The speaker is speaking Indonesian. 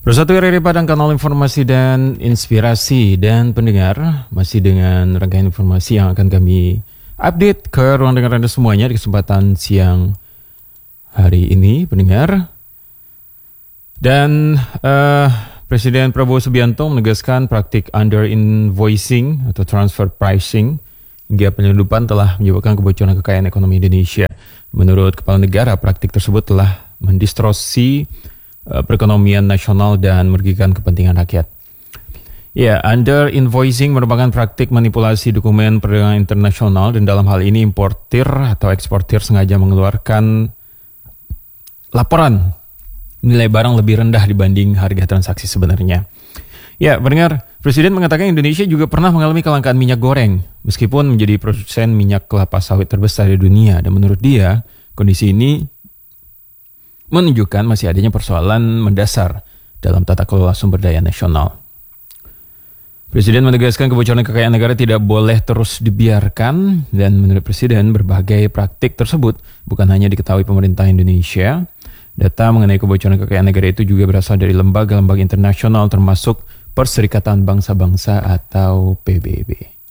Bersatu RRI Padang, kanal informasi dan inspirasi, dan pendengar masih dengan rangkaian informasi yang akan kami update ke ruang dengar Anda semuanya di kesempatan siang hari ini, pendengar. Dan Presiden Prabowo Subianto menegaskan praktik under invoicing atau transfer pricing hingga penyelundupan telah menyebabkan kebocoran kekayaan ekonomi Indonesia. Menurut Kepala Negara, praktik tersebut telah mendistorsi perekonomian nasional dan merugikan kepentingan rakyat. Ya, under invoicing merupakan praktik manipulasi dokumen perdagangan internasional, dan dalam hal ini importir atau eksportir sengaja mengeluarkan laporan nilai barang lebih rendah dibanding harga transaksi sebenarnya. Ya, pendengar, Presiden mengatakan Indonesia juga pernah mengalami kelangkaan minyak goreng meskipun menjadi produsen minyak kelapa sawit terbesar di dunia, dan menurut dia kondisi ini menunjukkan masih adanya persoalan mendasar dalam tata kelola sumber daya nasional. Presiden menegaskan kebocoran kekayaan negara tidak boleh terus dibiarkan, dan menurut Presiden berbagai praktik tersebut bukan hanya diketahui pemerintah Indonesia. Data mengenai kebocoran kekayaan negara itu juga berasal dari lembaga-lembaga internasional termasuk Perserikatan Bangsa-Bangsa atau PBB.